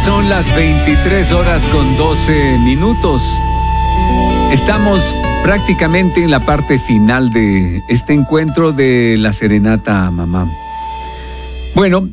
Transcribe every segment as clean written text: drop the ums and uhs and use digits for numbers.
son las 23:12. Estamos prácticamente en la parte final de este encuentro de la serenata a mamá. Bueno,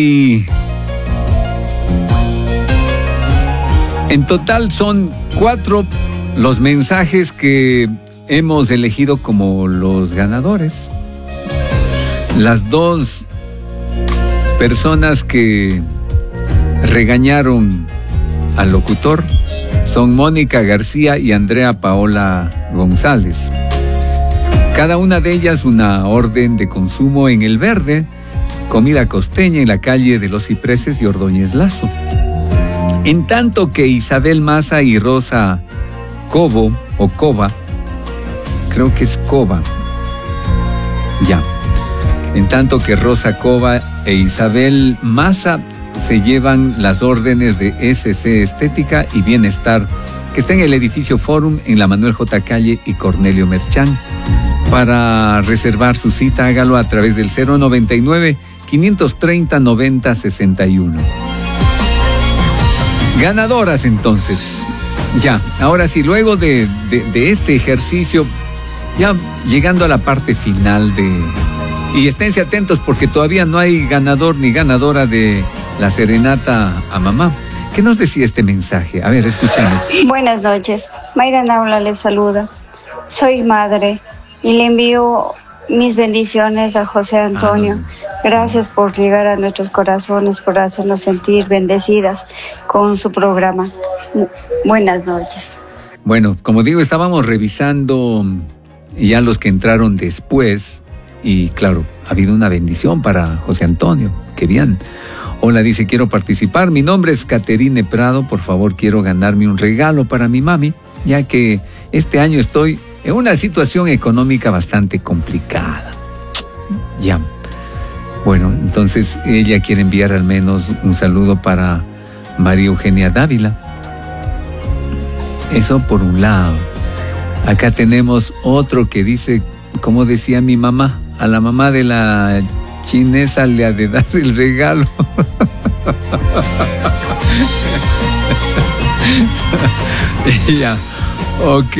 en total son 4 los mensajes que hemos elegido como los ganadores. Las 2 personas que regañaron al locutor son Mónica García y Andrea Paola González. Cada una de ellas una orden de consumo en El Verde, comida costeña en la calle de los Cipreses y Ordóñez Lazo. En tanto que Isabel Maza y Rosa Cobo, o Coba, creo que es Coba, ya. En tanto que Rosa Coba e Isabel Maza se llevan las órdenes de SC Estética y Bienestar, que está en el edificio Forum en la Manuel J. Calle y Cornelio Merchán. Para reservar su cita, hágalo a través del 099-530-9061. Ganadoras entonces. Ya, ahora sí, luego de este ejercicio, ya llegando a la parte final y esténse atentos porque todavía no hay ganador ni ganadora de la serenata a mamá. ¿Qué nos decía este mensaje? A ver, escuchemos. Buenas noches. Mayra Naula les saluda. Soy madre y le envío mis bendiciones a José Antonio. Gracias por llegar a nuestros corazones, por hacernos sentir bendecidas con su programa. Buenas noches. Bueno, como digo, estábamos revisando ya los que entraron después y claro, ha habido una bendición para José Antonio. Qué bien. Hola, dice, quiero participar. Mi nombre es Caterine Prado. Por favor, quiero ganarme un regalo para mi mami, ya que este año estoy en una situación económica bastante complicada. Ya. Bueno, entonces ella quiere enviar al menos un saludo para María Eugenia Dávila. Eso por un lado. Acá tenemos otro que dice, como decía mi mamá, a la mamá de la chinesa le ha de dar el regalo. Ya, ok.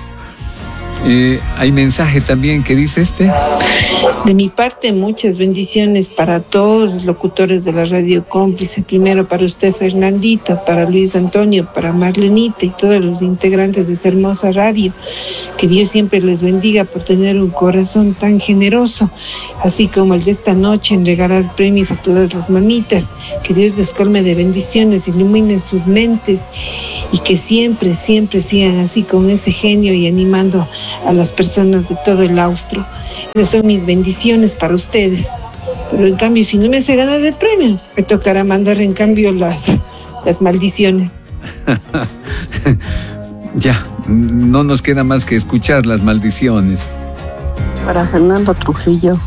Hay mensaje también que dice De mi parte, muchas bendiciones para todos los locutores de la Radio Cómplice. Primero para usted, Fernandito, para Luis Antonio, para Marlenita y todos los integrantes de esa hermosa radio. Que Dios siempre les bendiga por tener un corazón tan generoso, así como el de esta noche en regalar premios a todas las mamitas. Que Dios les colme de bendiciones, ilumine sus mentes y que siempre, siempre sigan así con ese genio y animando a las personas de todo el austro. Esas son mis bendiciones para ustedes. Pero en cambio, si no me hace ganar el premio, me tocará mandar en cambio las maldiciones. Ya, no nos queda más que escuchar las maldiciones. Para Fernando Trujillo,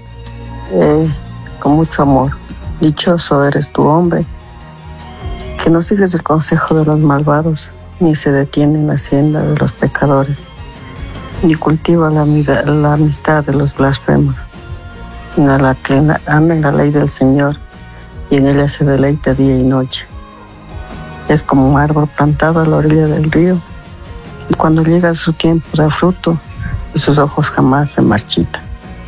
con mucho amor. Dichoso eres tu hombre, que no sigues el consejo de los malvados, ni se detiene en la hacienda de los pecadores, ni cultiva la amistad de los blasfemos, sino la que anda en la ley del Señor, y en ella se deleita día y noche. Es como un árbol plantado a la orilla del río, y cuando llega su tiempo da fruto, y sus ojos jamás se marchitan.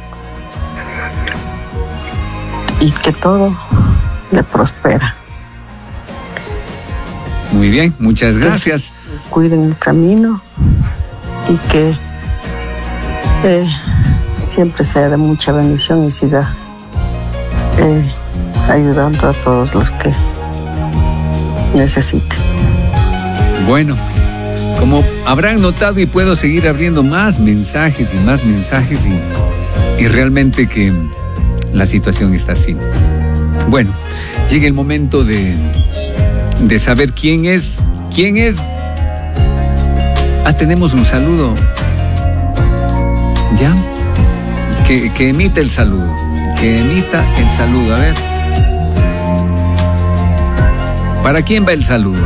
Y que todo le prospera. Muy bien, muchas gracias. Que cuiden el camino y que siempre sea de mucha bendición y siga ayudando a todos los que necesiten. Bueno, como habrán notado, y puedo seguir abriendo más mensajes y realmente que la situación está así. Bueno, llega el momento de saber quién es. Tenemos un saludo. ¿Ya? Que emita el saludo. A ver. ¿Para quién va el saludo?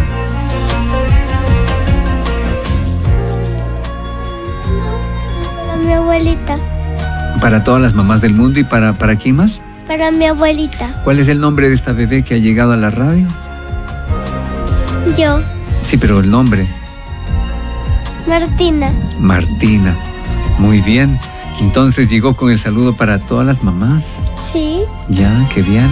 Para mi abuelita. Para todas las mamás del mundo. ¿Y para quién más? Para mi abuelita. ¿Cuál es el nombre de esta bebé que ha llegado a la radio? Yo, Sí, pero el nombre. Martina. Martina. Muy bien. Entonces llegó con el saludo para todas las mamás. Sí, Ya, qué bien.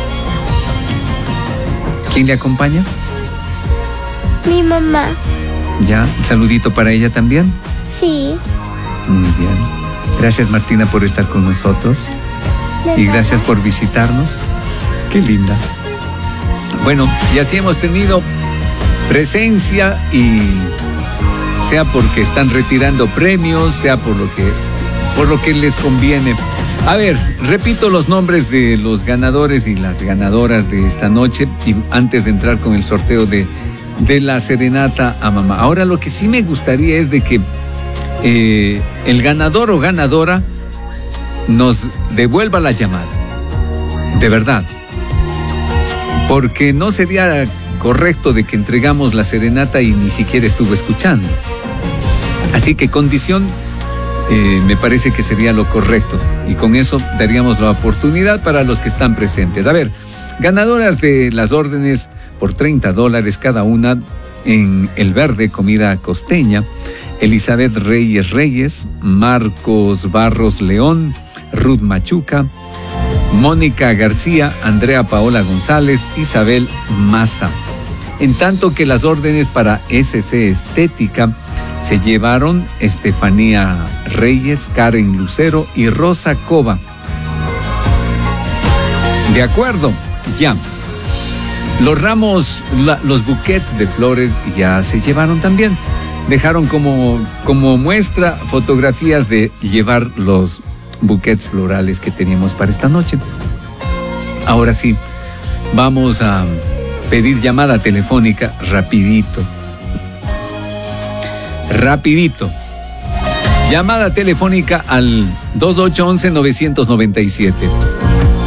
¿Quién le acompaña? mi mamá. Ya, un saludito para ella también. Sí. Muy bien. Gracias, Martina, por estar con nosotros. de Y nada. gracias por visitarnos. Qué linda. Bueno, y así hemos tenido presencia, y sea porque están retirando premios, sea por lo que les conviene. A ver, repito los nombres de los ganadores y las ganadoras de esta noche, y antes de entrar con el sorteo de la serenata a mamá. Ahora, lo que sí me gustaría es de que el ganador o ganadora nos devuelva la llamada. De verdad. Porque no sería correcto de que entregamos la serenata y ni siquiera estuvo escuchando. Así que condición, me parece que sería lo correcto. Y con eso daríamos la oportunidad para los que están presentes. A ver, ganadoras de las órdenes por $30 cada una en El Verde, comida costeña: Elizabeth Reyes, Marcos Barros León, Ruth Machuca, Mónica García, Andrea Paola González, Isabel Maza. En tanto que las órdenes para SC Estética se llevaron Estefanía Reyes, Karen Lucero y Rosa Cova. De acuerdo, ya. Los ramos, los buquets de flores ya se llevaron también. Dejaron como muestra fotografías de llevar los buquets florales que teníamos para esta noche. Ahora sí, vamos a pedir llamada telefónica rapidito. Llamada telefónica al 2811-997.